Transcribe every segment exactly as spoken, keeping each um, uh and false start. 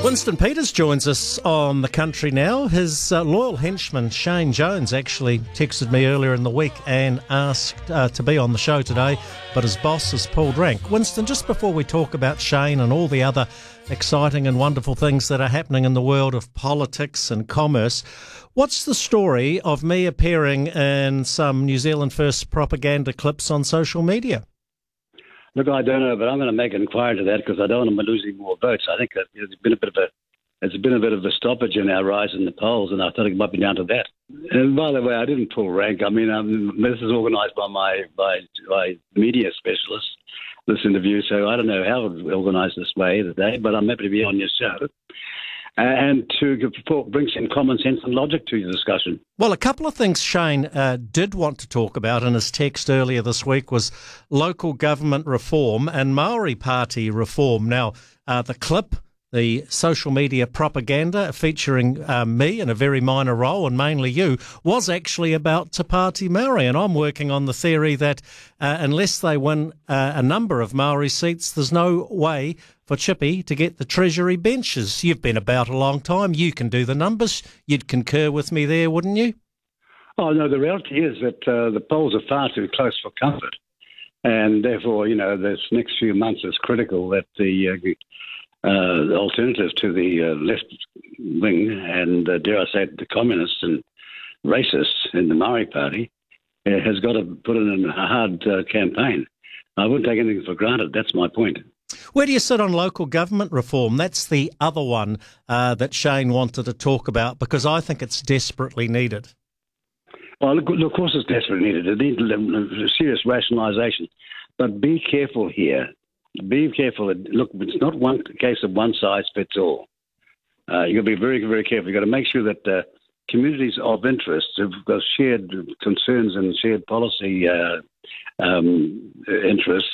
Winston Peters joins us on The Country Now. His uh, loyal henchman, Shane Jones, actually texted me earlier in the week and asked uh, to be on the show today, but his boss has pulled rank. Winston, just before we talk about Shane and all the other exciting and wonderful things that are happening in the world of politics and commerce, what's the story of me appearing in some New Zealand First propaganda clips on social media? Look, I don't know, but I'm going to make an inquiry to that because I don't want to be losing more votes. I think that there's been a bit of a there's been a bit of a stoppage in our rise in the polls, and I thought it might be down to that. And by the way, I didn't pull rank. I mean, um, this is organised by my by by media specialists. This interview, so I don't know how it's organised this way today, but I'm happy to be on your show. And to bring some common sense and logic to your discussion. Well, a couple of things Shane uh, did want to talk about in his text earlier this week was local government reform and Maori Party reform. Now, uh, the clip, the social media propaganda featuring uh, me in a very minor role and mainly you, was actually about Te Pāti Maori. And I'm working on the theory that uh, unless they win uh, a number of Maori seats, there's no way for Chippy to get the Treasury benches. You've been about a long time. You can do the numbers. You'd concur with me there, wouldn't you? Oh, no, the reality is that uh, the polls are far too close for comfort. And therefore, you know, this next few months is critical that the uh, uh, alternative to the uh, left wing and, uh, dare I say it, the communists and racists in the Maori Party uh, has got to put in a hard uh, campaign. I wouldn't take anything for granted. That's my point. Where do you sit on local government reform? That's the other one uh, that Shane wanted to talk about because I think it's desperately needed. Well, look, of course it's desperately needed. It needs serious rationalisation. But be careful here. Be careful. Look, it's not one case of one size fits all. Uh, you've got to be very, very careful. You've got to make sure that uh, communities of interest who've got shared concerns and shared policy uh, um, interests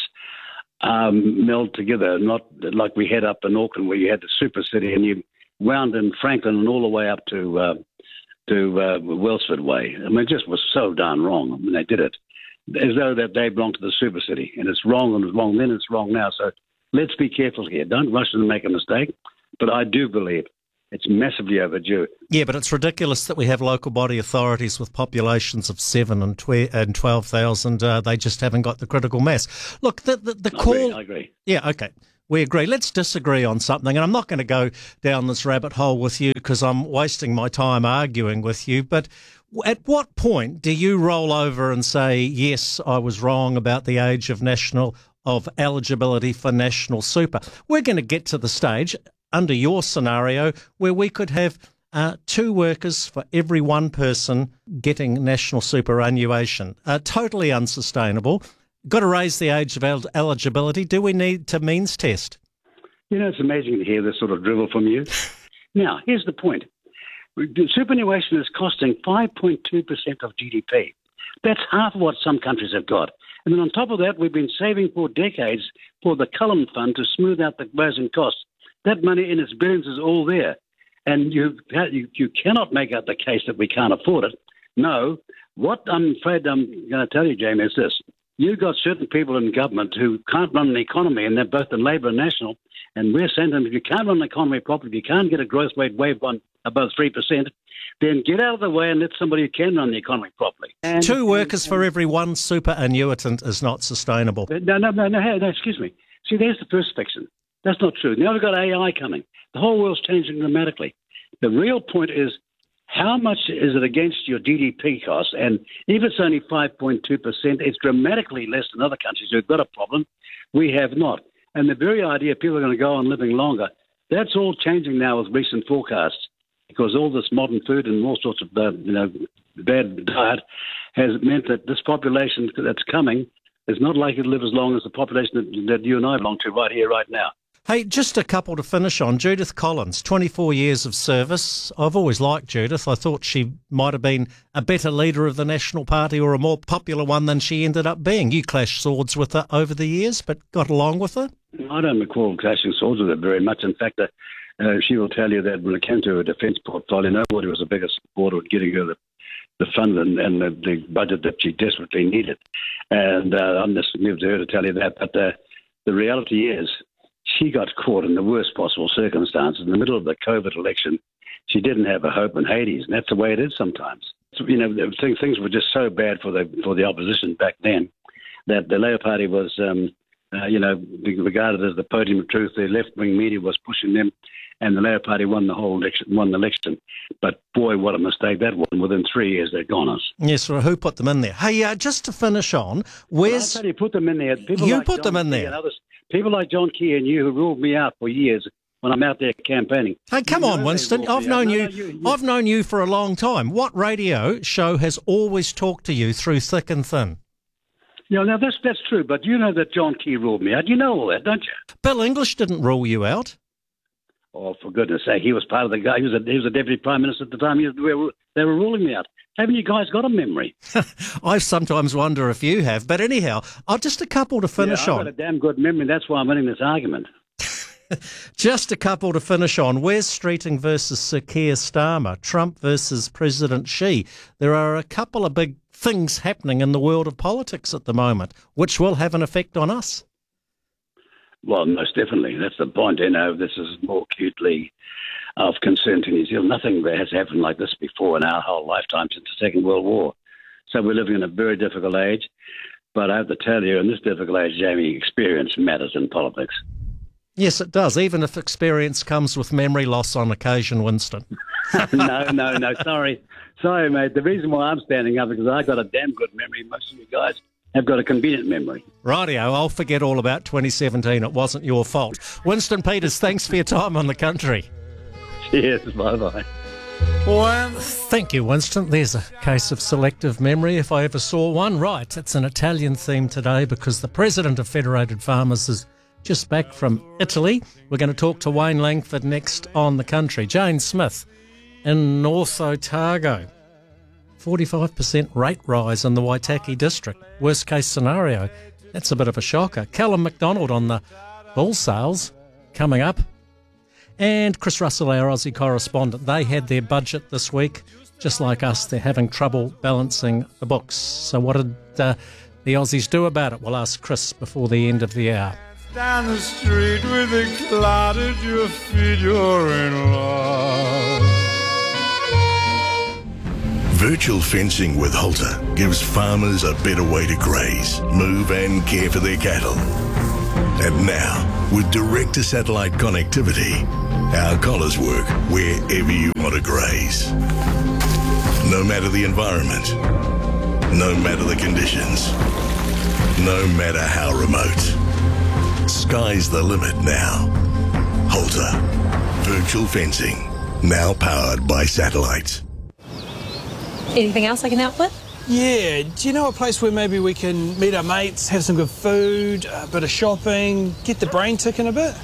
Um, meld together, not like we had up in Auckland where you had the super city and you wound in Franklin and all the way up to uh, to uh, Wellsford Way. I mean, it just was so darn wrong when they did it, as though that they belonged to the super city. And it's wrong and it's wrong then, it's wrong now. So let's be careful here. Don't rush and make a mistake. But I do believe it's massively overdue. Yeah, but it's ridiculous that we have local body authorities with populations of seven and, tw- and twelve thousand. Uh, they just haven't got the critical mass. Look, the, the, the I call... agree, I agree. Yeah, okay. We agree. Let's disagree on something. And I'm not going to go down this rabbit hole with you because I'm wasting my time arguing with you. But at what point do you roll over and say, yes, I was wrong about the age of national of eligibility for national super? We're going to get to the stage under your scenario where we could have uh, two workers for every one person getting national superannuation. Uh, totally unsustainable. Got to raise the age of el- eligibility. Do we need to means test? You know, it's amazing to hear this sort of drivel from you. Now, here's the point. Superannuation is costing five point two percent of G D P. That's half of what some countries have got. And then on top of that, we've been saving for decades for the Cullen Fund to smooth out the rising costs. That money in its billions is all there. And you, you you cannot make out the case that we can't afford it. No. What I'm afraid I'm going to tell you, Jamie, is this. You've got certain people in government who can't run an economy, and they're both in Labour and National, and we're saying to them, if you can't run an economy properly, if you can't get a growth rate wave one above three percent, then get out of the way and let somebody who can run the economy properly. And, Two workers and, for every one superannuitant is not sustainable. No, no, no, no, no, excuse me. See, there's the first fiction. That's not true. Now we've got A I coming. The whole world's changing dramatically. The real point is, how much is it against your G D P costs? And if it's only five point two percent, it's dramatically less than other countries who've got a problem. We have not. And the very idea people are going to go on living longer, that's all changing now with recent forecasts, because all this modern food and all sorts of uh, you know bad diet has meant that this population that's coming is not likely to live as long as the population that, that you and I belong to right here, right now. Hey, just a couple to finish on. Judith Collins, twenty-four years of service. I've always liked Judith. I thought she might have been a better leader of the National Party or a more popular one than she ended up being. You clashed swords with her over the years, but got along with her? I don't recall clashing swords with her very much. In fact, uh, uh, she will tell you that when it came to her defence portfolio, nobody was a bigger supporter of getting her the, the fund and, and the, the budget that she desperately needed. And uh, I'm just leave to her to tell you that. But uh, the reality is, she got caught in the worst possible circumstances in the middle of the COVID election. She didn't have a hope in Hades, and that's the way it is sometimes. So, you know, things, things were just so bad for the for the opposition back then that the Labour Party was, um, uh, you know, regarded as the podium of truth. The left-wing media was pushing them, and the Labour Party won the whole election. Won the election. But boy, what a mistake that was! Within three years, they're gone us. Yes, well, who put them in there? Hey, uh, just to finish on, where's Well, I tell you, put them in there. People you like put John them in Key there? and others, people like John Key and you, who ruled me out for years when I'm out there campaigning. Hey, come You on, know Winston. they ruled I've me out. known No, you. no, you- you- I've known you for a long time. What radio show has always talked to you through thick and thin? You know, now that's that's true, but you know that John Key ruled me out. You know all that, don't you? Bill English didn't rule you out. Oh, for goodness sake, he was part of the guy. He was a, he was a deputy prime minister at the time. He was, they, were, they were ruling me out. Haven't you guys got a memory? I sometimes wonder if you have. But anyhow, oh, just a couple to finish yeah, I've on. got a damn good memory. That's why I'm winning this argument. Just a couple to finish on. Where's Streeting versus Sir Keir Starmer? Trump versus President Xi? There are a couple of big things happening in the world of politics at the moment, which will have an effect on us. Well, most definitely. That's the point. You know, this is more acutely of concern to New Zealand. Nothing has happened like this before in our whole lifetime since the Second World War. So we're living in a very difficult age. But I have to tell you, in this difficult age, Jamie, experience matters in politics. Yes, it does, even if experience comes with memory loss on occasion, Winston. no, no, no. Sorry. Sorry, mate. The reason why I'm standing up is because I've got a damn good memory. Most of you guys have got a convenient memory. Rightio, I'll forget all about twenty seventeen. It wasn't your fault. Winston Peters, thanks for your time on The Country. Cheers. Bye-bye. Thank you, Winston. There's a case of selective memory, if I ever saw one. Right, it's an Italian theme today because the president of Federated Farmers is just back from Italy. We're going to talk to Wayne Langford next on The Country. Jane Smith in North Otago. forty-five percent rate rise in the Waitaki district. Worst case scenario. That's a bit of a shocker. Callum McDonald on the bull sales coming up. And Chris Russell, our Aussie correspondent. They had their budget this week. Just like us, they're having trouble balancing the books. So what did uh, the Aussies do about it? We'll ask Chris before the end of the hour. Down the street with a cloud at your feet, you're in love. Virtual fencing with Halter gives farmers a better way to graze, move and care for their cattle. And now, with direct-to-satellite connectivity, our collars work wherever you want to graze. No matter the environment, no matter the conditions, no matter how remote. Sky's the limit now. Halter. Virtual fencing. Now powered by satellite. Anything else I can help with? Yeah, do you know a place where maybe we can meet our mates, have some good food, a bit of shopping, get the brain ticking a bit?